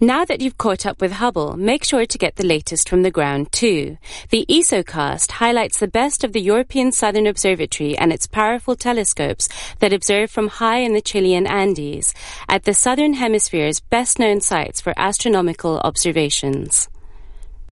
Now that you've caught up with Hubble, make sure to get the latest from the ground too. The ESOcast highlights the best of the European Southern Observatory and its powerful telescopes that observe from high in the Chilean Andes, at the Southern Hemisphere's best-known sites for astronomical observations.